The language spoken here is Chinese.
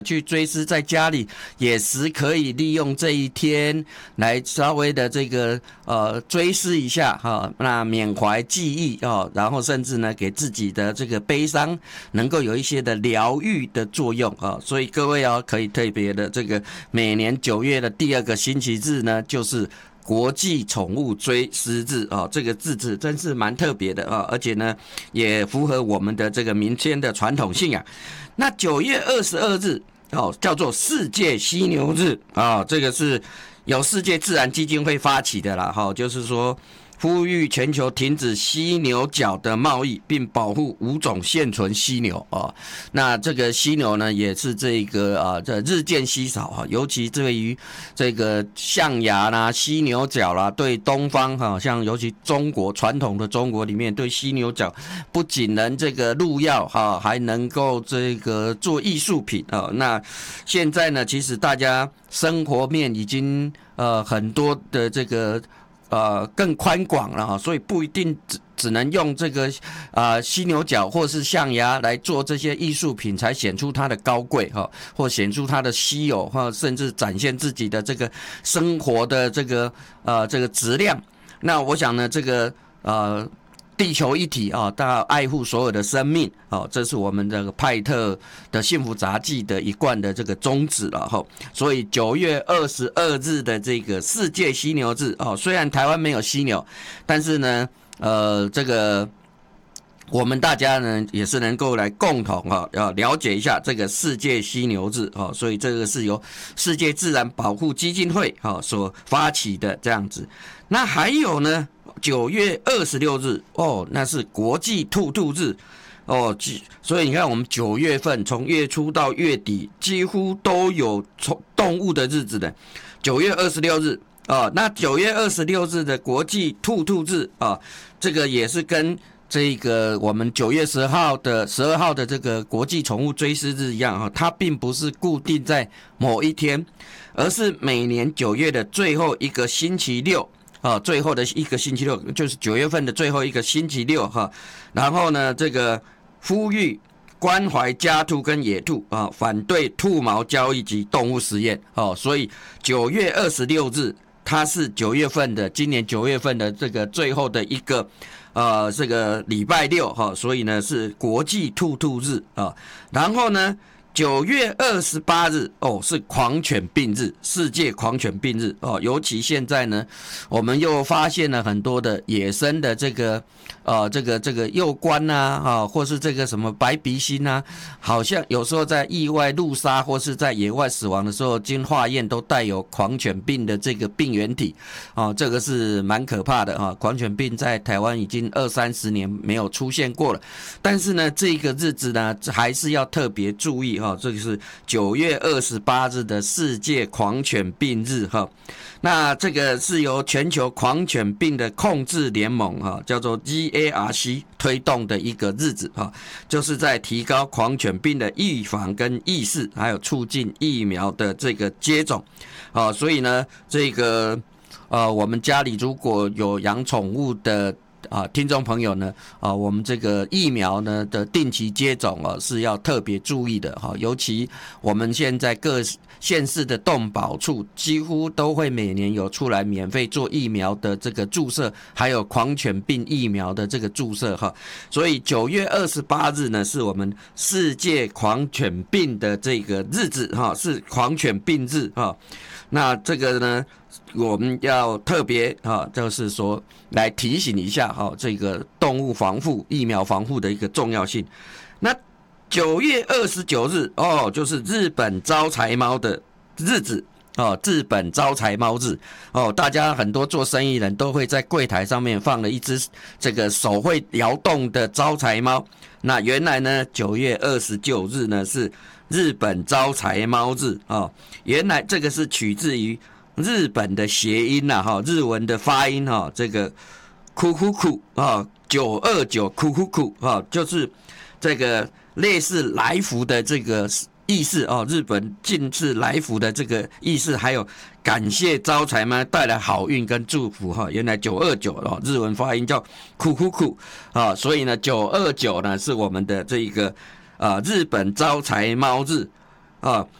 去追思，在家里也是可以利用这一天来稍微的这个追思一下哈，那缅怀记忆哦，然后甚至呢给自己的这个悲伤能够有一些的疗愈的作用啊，所以各位可以特别的这个每年9月的第2个星期日呢，就是国际宠物追思日啊，这个日子真是蛮特别的啊，而且呢也符合我们的这个民间的传统信仰。那9月22日叫做世界犀牛日啊，这个是由世界自然基金会发起的啦，就是说呼吁全球停止犀牛角的贸易，并保护5种现存犀牛啊。那这个犀牛呢，也是这个这日渐稀少啊，尤其对于这个象牙啦、犀牛角啦，对东方像尤其中国传统的中国里面，对犀牛角不仅能这个入药还能够这个做艺术品啊。那现在呢，其实大家生活面已经很多的这个更宽广了所以不一定只能用这个犀牛角或是象牙来做这些艺术品，才显出它的高贵或显出它的稀有甚至展现自己的这个生活的这个质量。那我想呢，这个地球一体大家爱护所有的生命这是我们这个派特的幸福杂技的一贯的这个宗旨了所以9月22日的这个世界犀牛日虽然台湾没有犀牛，但是呢这个我们大家呢也是能够来共同了解一下这个世界犀牛日所以这个是由世界自然保护基金会所发起的这样子。那还有呢9月26日那是国际兔兔日所以你看我们9月份从月初到月底几乎都有动物的日子的。9月26日那9月26日的国际兔兔日这个也是跟这个我们9月12号的这个国际宠物追思日一样它并不是固定在某一天，而是每年9月的最后一个星期六最后的一个星期六，就是9月份的最后一个星期六然后呢这个呼吁关怀家兔跟野兔反对兔毛交易及动物实验所以9月26日它是今年9月份的这个最后的一个这个礼拜六所以呢是国际兔兔日然后呢9月28日是狂犬病日，世界狂犬病日尤其现在呢我们又发现了很多的野生的这个幼獾或是这个什么白鼻心好像有时候在意外路杀或是在野外死亡的时候，经化验都带有狂犬病的这个病原体这个是蛮可怕的狂犬病在台湾已经20-30年没有出现过了，但是呢这个日子呢还是要特别注意这个是9月28日的世界狂犬病日那这个是由全球狂犬病的控制联盟叫做 GARC 推动的一个日子就是在提高狂犬病的预防跟意识，还有促进疫苗的这个接种所以呢这个我们家里如果有养宠物的听众朋友呢我们这个疫苗呢的定期接种是要特别注意的尤其我们现在各县市的动保处几乎都会每年有出来免费做疫苗的这个注射，还有狂犬病疫苗的这个注射所以9月28日呢是我们世界狂犬病的这个日子是狂犬病日那这个呢我们要特别就是说来提醒一下这个动物防护、疫苗防护的一个重要性。那9月29日就是日本招财猫的日子日本招财猫日大家很多做生意人都会在柜台上面放了一只这个手会摇动的招财猫。那原来呢9月29日呢是日本招财猫日原来这个是取自于日本的谐音日文的发音这个哭哭哭929哭哭哭就是这个类似来福的这个意思日本近似来福的这个意思，还有感谢招财猫带来好运跟祝福原来929日文发音叫哭哭哭所以呢929呢是我们的这个日本招财猫日。 啊。